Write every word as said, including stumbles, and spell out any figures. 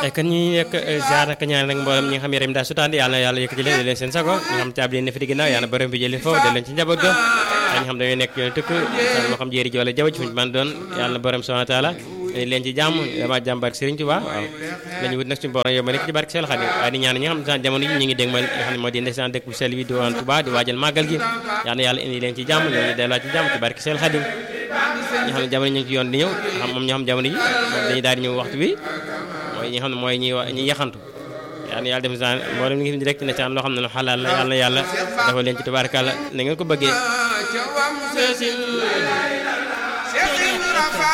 kan ñi nekk ziar ak ñaan nag mboolem ñi nga xam yaram daa sutaandi yàlla yàlla yëkkati leen leen seen sago ñi nga xam caabi leen ne fi di ginnaaw yàlla borom bi jëli foofu de leen ci njaboot ga ñi nga xam dañoo nekk yoon tukk moo xam jéeri ji wala jaww ji fu ñu mën doon yàlla borom subhanahu wa taala leen ci jàmm dama jàmm barke Serigne Touba waaw lañu wut nag suñu borom yow ma nekk ci barke Seydou Khadim waaye di ñaan ñi nga xam ne jamono ji ñu ngi dégg ma nga xam ne moo di ndeysaan dëkk bu sell bi di woon Touba di waajal màggal gi yàlla yàlla indi leen ci jàmm ñoo ñu delluwaat ci jàmm ci barke Seydou Khadim ñi xam ne jamono ñu ngi ci yoon di ñëw xam moom ñoo xam jamono ji dañuy daal di ñëw waxtu bi mooy ñi nga xam ne mooy ñi ñi yaxantu yàlla yàlla def na mboolem ngi fi direct ne saan loo xam ne lu xalaal la yàlla yàlla dafa leen ci tubaarkàlla na ngeen ko bëggee